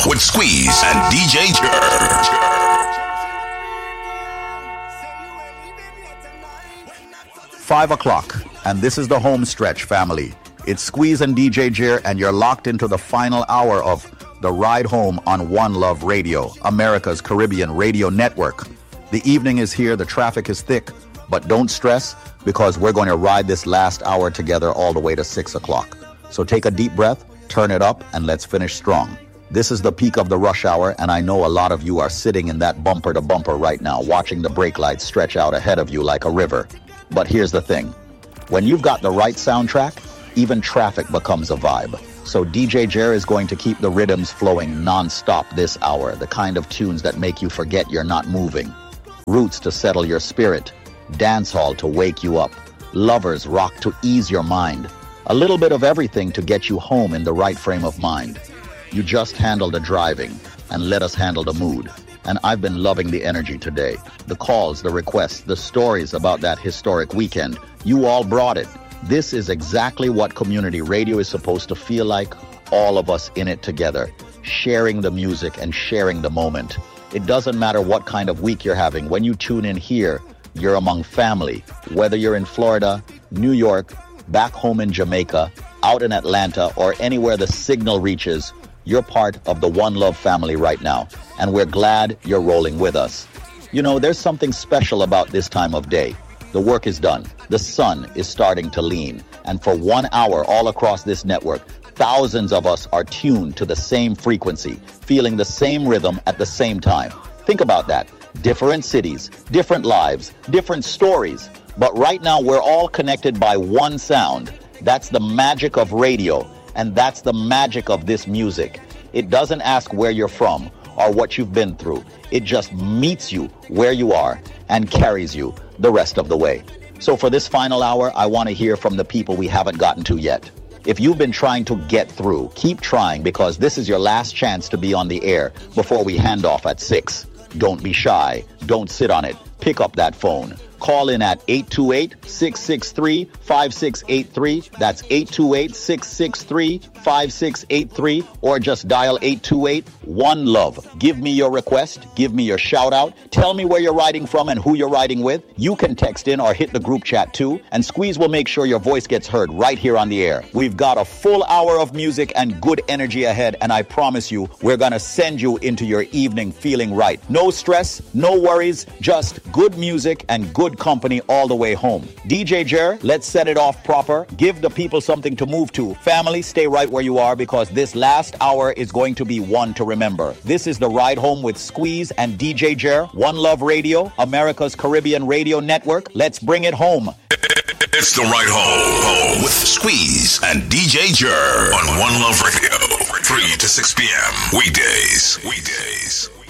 with Squeeze and DJ Jer. 5 o'clock, and this is the home stretch, family. It's Squeeze and DJ Jer, and you're locked into the final hour of The Ride Home on One Love Radio, America's Caribbean radio network. The evening is here, the traffic is thick, but don't stress, because we're going to ride this last hour together all the way to 6 o'clock. So take a deep breath, turn it up, and let's finish strong. This is the peak of the rush hour, and I know a lot of you are sitting in that bumper to bumper right now, watching the brake lights stretch out ahead of you like a river. But here's the thing. When you've got the right soundtrack, even traffic becomes a vibe. So DJ Jer is going to keep the rhythms flowing non-stop this hour, the kind of tunes that make you forget you're not moving. Roots to settle your spirit, dancehall to wake you up, lovers rock to ease your mind, a little bit of everything to get you home in the right frame of mind. You just handle the driving, and let us handle the mood. And I've been loving the energy today. The calls, the requests, the stories about that historic weekend. You all brought it. This is exactly what community radio is supposed to feel like, all of us in it together, sharing the music and sharing the moment. It doesn't matter what kind of week you're having. When you tune in here, you're among family. Whether you're in Florida, New York, back home in Jamaica, out in Atlanta, or anywhere the signal reaches, you're part of the One Love family right now, and we're glad you're rolling with us. You know, there's something special about this time of day. The work is done. The sun is starting to lean. And for 1 hour all across this network, thousands of us are tuned to the same frequency, feeling the same rhythm at the same time. Think about that. Different cities, different lives, different stories. But right now, we're all connected by one sound. That's the magic of radio. And that's the magic of this music. It doesn't ask where you're from or what you've been through. It just meets you where you are and carries you the rest of the way. So for this final hour, I want to hear from the people we haven't gotten to yet. If you've been trying to get through, keep trying, because this is your last chance to be on the air before we hand off at 6. Don't be shy. Don't sit on it. Pick up that phone. Call in at 828-663-5683. That's 828-663-5683. Or just dial 828-1-LOVE. Give me your request. Give me your shout out. Tell me where you're riding from and who you're riding with. You can text in or hit the group chat too. And Squeeze will make sure your voice gets heard right here on the air. We've got a full hour of music and good energy ahead. And I promise you, we're going to send you into your evening feeling right. No stress, no worries, just good music and good company all the way home. DJ Jer, let's set it off proper. Give the people something to move to. Family, stay right where you are, because this last hour is going to be one to remember. This is The Ride Home with Squeeze and DJ Jer. One Love Radio, America's Caribbean radio network. Let's bring it home. It's The Ride Home with Squeeze and DJ Jer on One Love Radio. 3 to 6 p.m. Weekdays.